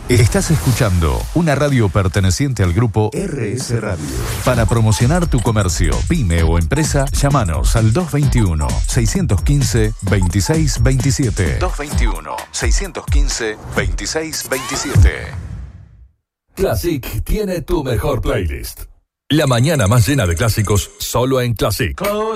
Estás escuchando una radio perteneciente al grupo RS Radio. Para promocionar tu comercio, pyme o empresa, llámanos al 221-615-2627. 221-615-2627. Classic tiene tu mejor playlist. La mañana más llena de clásicos solo en Classic.